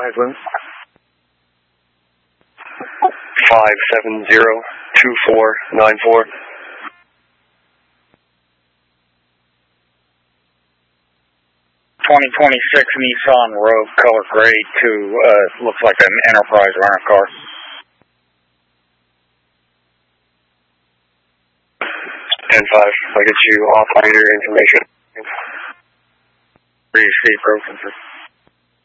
Islin. 570-2494. .2026 Nissan Rogue, color gray, looks like an Enterprise rental car. 10-5, I'll get you offline your information. Receive, Rogue.